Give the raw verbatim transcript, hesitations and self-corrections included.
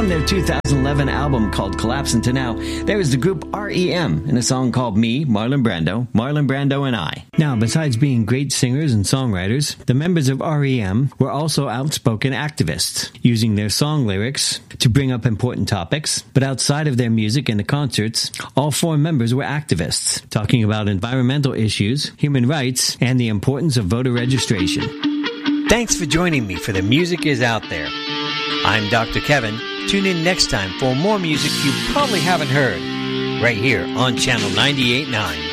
From their two thousand eleven album called Collapse Into Now, there is the group R E M in a song called Me, Marlon Brando, Marlon Brando and I. Now, besides being great singers and songwriters, the members of R E M were also outspoken activists, using their song lyrics to bring up important topics. But outside of their music and the concerts, all four members were activists, talking about environmental issues, human rights, and the importance of voter registration. Thanks for joining me for The Music Is Out There. I'm Doctor Kevin. Tune in next time for more music you probably haven't heard, right here on Channel ninety-eight point nine.